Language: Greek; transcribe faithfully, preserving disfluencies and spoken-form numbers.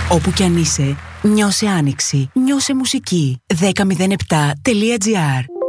Όπου κι αν είσαι, νιώσε άνοιξη, νιώσε μουσική. δέκα μηδέν επτά τελεία τζι άρ